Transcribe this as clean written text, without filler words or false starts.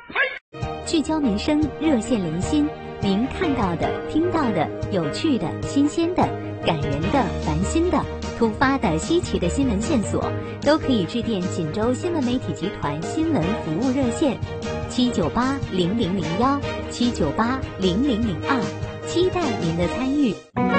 聚焦民生，热线连心，您看到的、听到的、有趣的、新鲜的、感人的、烦心的、突发的、稀奇的新闻线索，都可以致电锦州新闻媒体集团新闻服务热线7980001，7980002，期待您的参与。